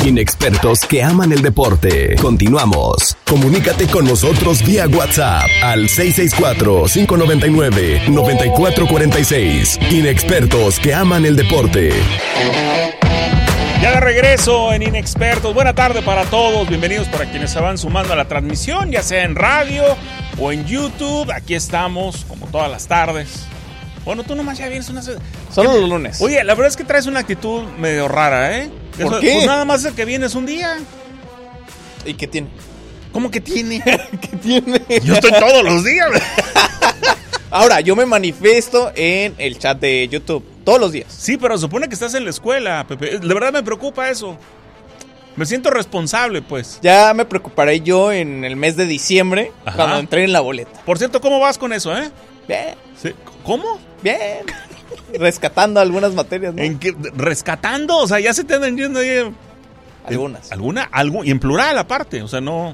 Inexpertos que aman el deporte. Continuamos. Comunícate con nosotros vía WhatsApp al 664-599-9446. Inexpertos que aman el deporte. Ya de regreso en Inexpertos. Buena tarde para todos. Bienvenidos para quienes se van sumando a la transmisión, ya sea en radio o en YouTube. Aquí estamos, como todas las tardes. Bueno, tú nomás ya vienes Solo los lunes. Oye, la verdad es que traes una actitud medio rara, ¿eh? ¿Por qué? Pues nada más es que vienes un día. ¿Y qué tiene? ¿Cómo que tiene? ¿Qué tiene? Yo estoy todos los días. Ahora, yo me manifiesto en el chat de YouTube todos los días. Sí, pero supone que estás en la escuela, Pepe. De verdad me preocupa eso. Me siento responsable, pues. Ya me preocuparé yo en el mes de diciembre, Ajá. cuando entreguen la boleta. Por cierto, ¿cómo vas con eso, Bien, Sí. ¿Cómo? bien. Rescatando algunas materias, ¿no? ¿En qué? ¿Rescatando? O sea, ya se te andan yendo ahí. Algunas. Y en plural aparte, o sea, no.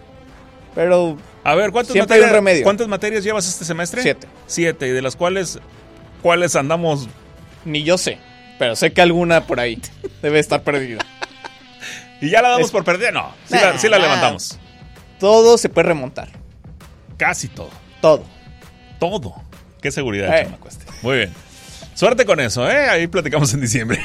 Pero A ver, ¿cuántas siempre hay un materias, remedio. ¿cuántas materias llevas este semestre? 7. 7, y de las cuales, ¿cuáles andamos? Ni yo sé, pero sé que alguna por ahí debe estar perdida. ¿Y ya la damos por perdida? No, sí la levantamos. Todo se puede remontar. Casi todo. Todo. Todo. Qué seguridad, chamaco este. Muy bien. Suerte con eso, Ahí platicamos en diciembre.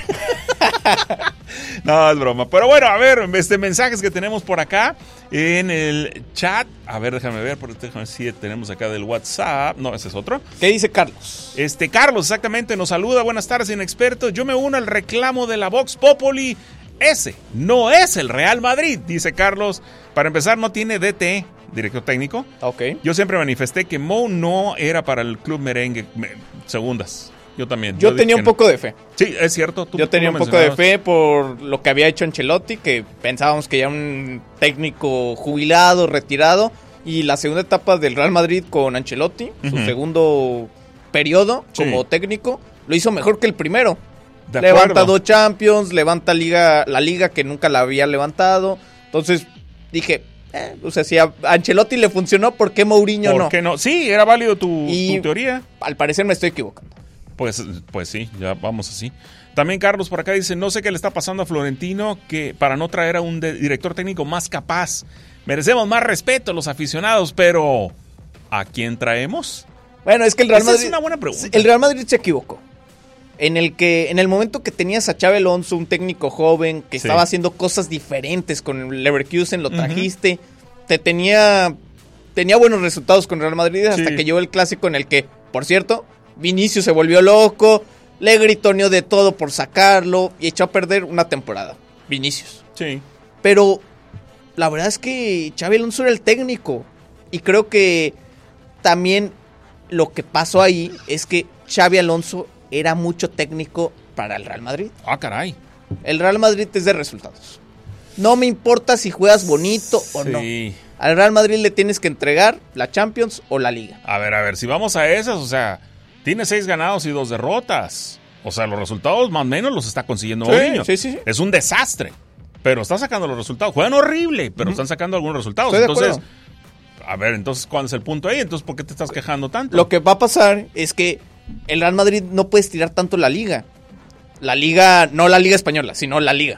No, es broma. Pero bueno, a ver, mensajes que tenemos por acá en el chat. A ver, déjame ver si tenemos acá del WhatsApp. No, ese es otro. ¿Qué dice Carlos? Carlos, exactamente, nos saluda. Buenas tardes, Inexpertos. Yo me uno al reclamo de la Vox Populi. Ese no es el Real Madrid, dice Carlos. Para empezar, no tiene DT, director técnico. Ok. Yo siempre manifesté que Mou no era para el club merengue. Segundas. Yo también. Yo tenía un poco de fe. Sí, es cierto. Yo tenía un poco de fe por lo que había hecho Ancelotti, que pensábamos que ya un técnico jubilado, retirado. Y la segunda etapa del Real Madrid con Ancelotti, su segundo periodo como técnico, lo hizo mejor que el primero. Levanta 2 Champions, levanta la liga que nunca la había levantado. Entonces dije, o sea, si a Ancelotti le funcionó, ¿por qué Mourinho no? ¿Por qué no? Sí, era válido tu teoría. Al parecer me estoy equivocando. Pues sí, ya vamos así. También Carlos por acá dice, no sé qué le está pasando a Florentino que para no traer a un director técnico más capaz. Merecemos más respeto los aficionados, pero ¿a quién traemos? Bueno, es que el Real Madrid... es una buena pregunta. El Real Madrid se equivocó. En el momento que tenías a Xabi Alonso, un técnico joven que estaba haciendo cosas diferentes con el Leverkusen, lo trajiste, tenía buenos resultados con Real Madrid hasta que llegó el clásico en el que, por cierto, Vinicius se volvió loco, le gritoneó de todo por sacarlo y echó a perder una temporada. Vinicius. Sí. Pero la verdad es que Xabi Alonso era el técnico y creo que también lo que pasó ahí es que Xabi Alonso era mucho técnico para el Real Madrid. Ah, caray. El Real Madrid es de resultados. No me importa si juegas bonito o no. Al Real Madrid le tienes que entregar la Champions o la Liga. A ver, si vamos a esas, o sea, tiene 6 ganados y 2 derrotas. O sea, los resultados más o menos los está consiguiendo Mourinho. Sí. Es un desastre, pero está sacando los resultados. Juegan horrible, pero están sacando algunos resultados. Entonces, a ver, entonces, ¿cuál es el punto ahí? Entonces, ¿por qué te estás quejando tanto? Lo que va a pasar es que el Real Madrid no puede estirar tanto la Liga. La Liga, no la Liga Española, sino la Liga.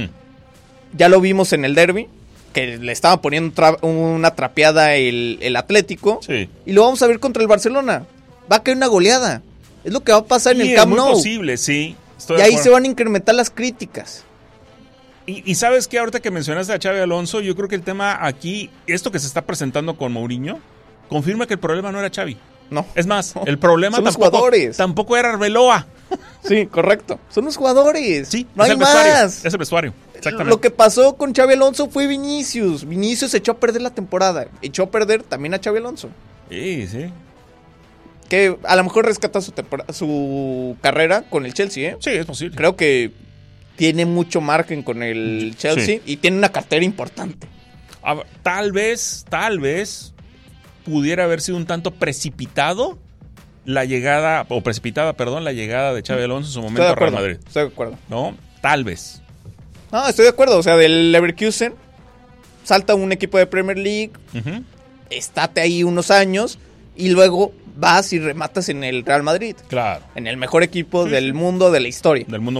Ya lo vimos en el derbi, que le estaba poniendo una trapeada el Atlético. Sí. Y lo vamos a ver contra el Barcelona. Va a caer una goleada. Es lo que va a pasar en el Camp Nou. Es muy posible, sí. Y ahí se van a incrementar las críticas. Y sabes que ahorita que mencionaste a Xabi Alonso, yo creo que el tema aquí, esto que se está presentando con Mourinho, confirma que el problema no era Xavi. No. Es más, el problema son los jugadores. Tampoco era Arbeloa. Sí, correcto. Son los jugadores. Sí, no hay más. Es el vestuario. Exactamente. Lo que pasó con Xabi Alonso fue Vinicius. Vinicius echó a perder la temporada. Echó a perder también a Xabi Alonso. Sí. Que a lo mejor rescata su carrera con el Chelsea, Sí, es posible. Creo que tiene mucho margen con el Chelsea y tiene una cartera importante. Tal vez pudiera haber sido un tanto precipitada la llegada de Xabi Alonso en su momento a Real Madrid. Estoy de acuerdo. ¿No? Tal vez. No, estoy de acuerdo. O sea, del Leverkusen salta un equipo de Premier League, estate ahí unos años y luego vas y rematas en el Real Madrid. Claro. En el mejor equipo del mundo, de la historia. Del mundo